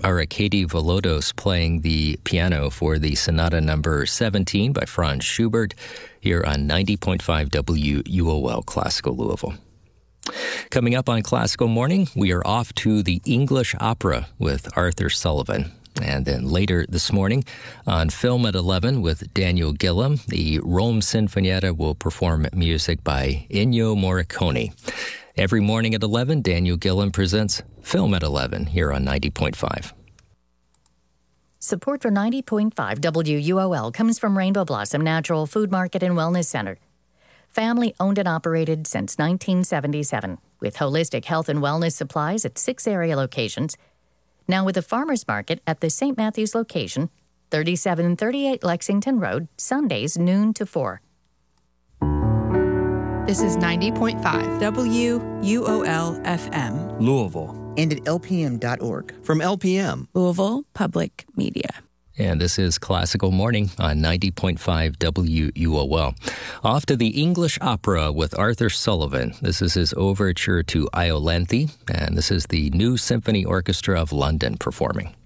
Arkady Volodos playing the piano for the Sonata Number 17 by Franz Schubert here on 90.5 WUOL Classical Louisville. Coming up on Classical Morning, we are off to the English Opera with Arthur Sullivan. And then later this morning on Film at 11 with Daniel Gillam, the Rome Sinfonietta will perform music by Ennio Morricone. Every morning at 11, Daniel Gillam presents Film at 11 here on 90.5. Support for 90.5 WUOL comes from Rainbow Blossom Natural Food Market and Wellness Center. Family owned and operated since 1977, with holistic health and wellness supplies at 6 area locations. Now with a farmer's market at the St. Matthew's location, 3738 Lexington Road, Sundays noon to 4. This is 90.5 WUOL FM. Louisville. And at lpm.org. From LPM. Louisville Public Media. And this is Classical Morning on 90.5 WUOL. Off to the English Opera with Arthur Sullivan. This is his overture to Iolanthe, and this is the New Symphony Orchestra of London performing.